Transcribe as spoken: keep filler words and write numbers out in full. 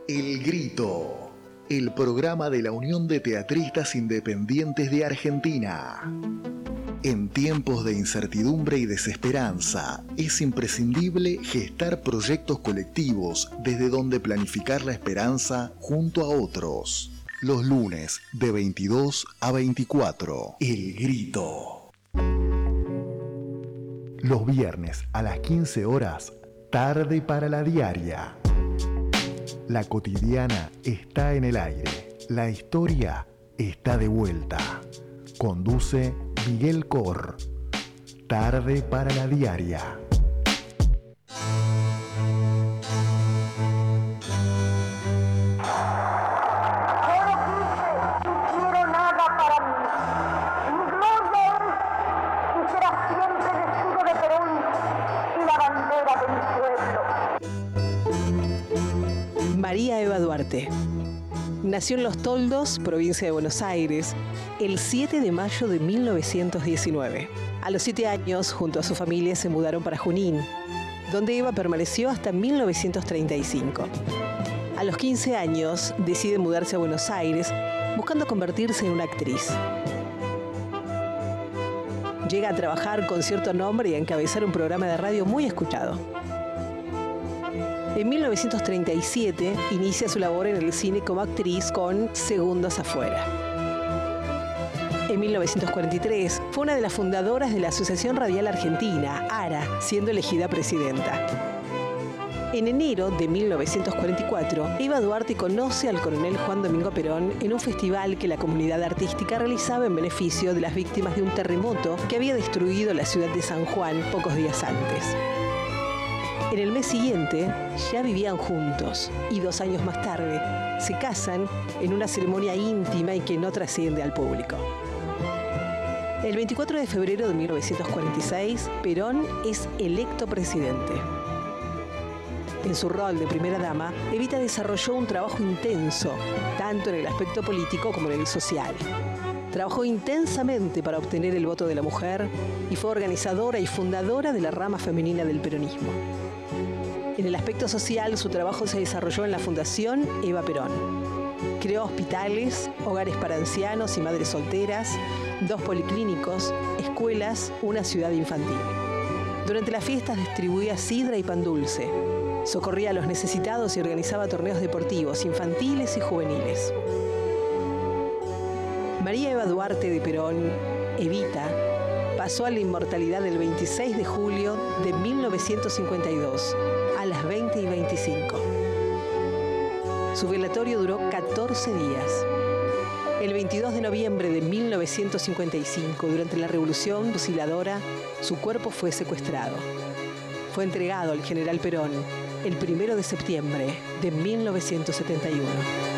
El Grito, el programa de la Unión de Teatristas Independientes de Argentina. En tiempos de incertidumbre y desesperanza, es imprescindible gestar proyectos colectivos desde donde planificar la esperanza junto a otros. Los lunes de veintidós a veinticuatro, El Grito. Los viernes a las quince horas, Tarde para la Diaria. La cotidiana está en el aire. La historia está de vuelta. Conduce Miguel Cor. Tarde para la Diaria. María Eva Duarte nació en Los Toldos, provincia de Buenos Aires, el siete de mayo de mil novecientos diecinueve. A los siete años, junto a su familia, se mudaron para Junín, donde Eva permaneció hasta mil novecientos treinta y cinco. A los quince años, decide mudarse a Buenos Aires, buscando convertirse en una actriz. Llega a trabajar con cierto nombre y a encabezar un programa de radio muy escuchado. En mil novecientos treinta y siete inicia su labor en el cine como actriz con Segundos Afuera. En mil novecientos cuarenta y tres fue una de las fundadoras de la Asociación Radial Argentina, ARA, siendo elegida presidenta. En enero de mil novecientos cuarenta y cuatro, Eva Duarte conoce al coronel Juan Domingo Perón en un festival que la comunidad artística realizaba en beneficio de las víctimas de un terremoto que había destruido la ciudad de San Juan pocos días antes. En el mes siguiente ya vivían juntos y dos años más tarde se casan en una ceremonia íntima y que no trasciende al público. El veinticuatro de febrero de mil novecientos cuarenta y seis, Perón es electo presidente. En su rol de primera dama, Evita desarrolló un trabajo intenso, tanto en el aspecto político como en el social. Trabajó intensamente para obtener el voto de la mujer y fue organizadora y fundadora de la rama femenina del peronismo. En el aspecto social, su trabajo se desarrolló en la Fundación Eva Perón. Creó hospitales, hogares para ancianos y madres solteras, dos policlínicos, escuelas, una ciudad infantil. Durante las fiestas distribuía sidra y pan dulce, socorría a los necesitados y organizaba torneos deportivos infantiles y juveniles. María Eva Duarte de Perón, Evita, pasó a la inmortalidad el veintiséis de julio de mil novecientos cincuenta y dos, a las veinte y veinticinco. Su velatorio duró catorce días. El veintidós de noviembre de mil novecientos cincuenta y cinco, durante la Revolución Fusiladora, su cuerpo fue secuestrado. Fue entregado al general Perón el primero de septiembre de mil novecientos setenta y uno.